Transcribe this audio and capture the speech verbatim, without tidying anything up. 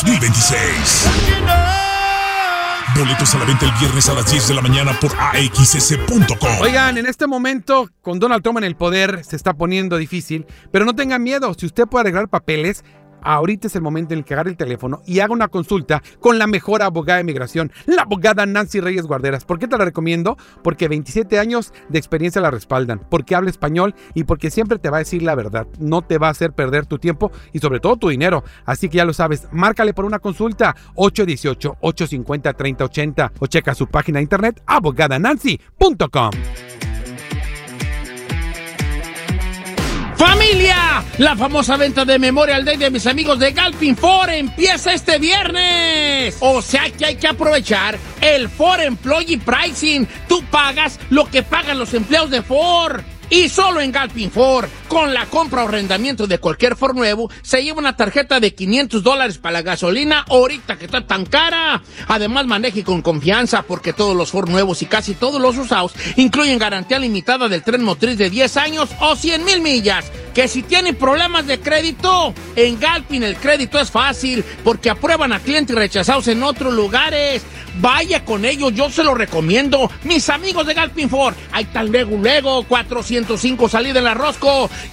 dos mil veintiséis. Boletos a la venta el viernes a las diez de la mañana por A X S punto com. Oigan, en este momento, con Donald Trump en el poder, se está poniendo difícil, pero no tengan miedo. Si usted puede arreglar papeles, ahorita es el momento en el que agarre el teléfono y haga una consulta con la mejor abogada de migración, la abogada Nancy Reyes Guarderas. ¿Por qué te la recomiendo? Porque veintisiete años de experiencia la respaldan, porque habla español y porque siempre te va a decir la verdad. No te va a hacer perder tu tiempo y sobre todo tu dinero. Así que ya lo sabes, márcale por una consulta ocho uno ocho, ocho cinco cero, tres cero ocho cero o checa su página de internet abogada nancy punto com. ¡Familia! La famosa venta de Memorial Day de mis amigos de Galpin Ford empieza este viernes. O sea que hay que aprovechar el Ford Employee Pricing. Tú pagas lo que pagan los empleados de Ford. Y solo en Galpin Ford, con la compra o arrendamiento de cualquier Ford nuevo, se lleva una tarjeta de quinientos dólares para la gasolina ahorita que está tan cara. Además, maneje con confianza porque todos los Ford nuevos y casi todos los usados incluyen garantía limitada del tren motriz de diez años o cien mil millas. Que si tienen problemas de crédito, en Galpin el crédito es fácil porque aprueban a clientes rechazados en otros lugares. Vaya con ellos, yo se lo recomiendo. Mis amigos de Galpin Ford, ahí está luego, luego, cuatrocientos cinco salida en la Rosco.